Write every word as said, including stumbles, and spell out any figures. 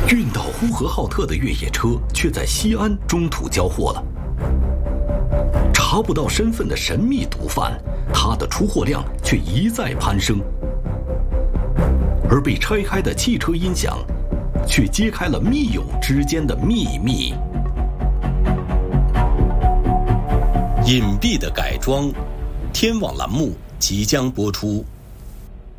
运到呼和浩特的越野车却在西安中途交货了。查不到身份的神秘毒贩，他的出货量却一再攀升。而被拆开的汽车音响，却揭开了密友之间的秘密。隐蔽的改装，天网栏目即将播出。